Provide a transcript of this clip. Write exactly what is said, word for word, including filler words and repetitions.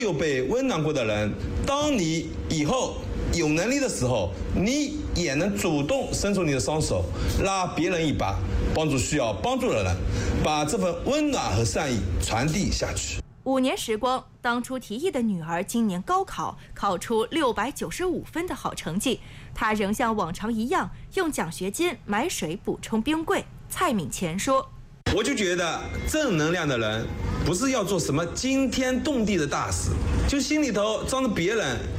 有被温暖过的人，当你以后有能力的时候，你也能主动伸出你的双手，拉别人一把，帮助需要帮助的人，把这份温暖和善意传递下去。 五年时光，当初提议的女儿今年高考考出六百九十五分的好成绩，她仍像往常一样用奖学金买水补充冰柜。蔡敏乾说：“ 我就觉得正能量的人，不是要做什么惊天动地的大事，就心里头装着别人